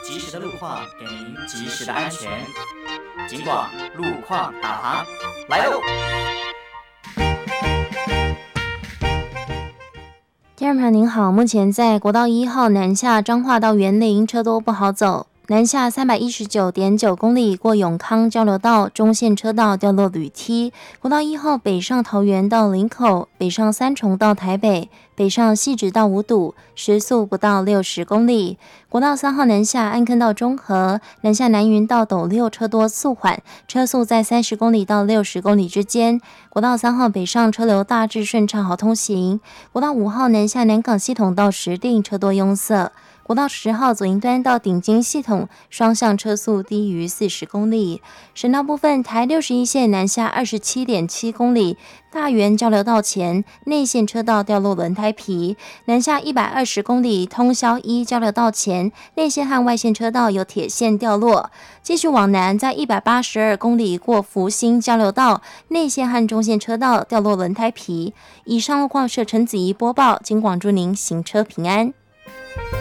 及时的路况，给您及时的安全。警广路况导航来喽！ 听众朋友您好，目前在国道1号南下彰化到员林车多不好走。南下319.9公里过永康交流道中线车道掉落铝梯，国道1号北上桃园到林口，北上三重到台北，北上汐止到五堵，时速不到60公里。国道3号南下安坑到中和，南下南云到斗六车多速缓，车速在30公里到60公里之间。国道3号北上车流大致顺畅好通行。国道5号南下南港系统到石碇车多拥塞。国道10号左营端到顶金系统双向车速低于40公里。省道部分，台61线南下27.7公里，大园交流道前内线车道掉落轮胎皮，南下120公里，通霄1交流道前内线和外线车道有铁线掉落。继续往南，在182公里过福兴交流道，内线和中线车道掉落轮胎皮。以上路况是陈子怡播报，警广祝您行车平安。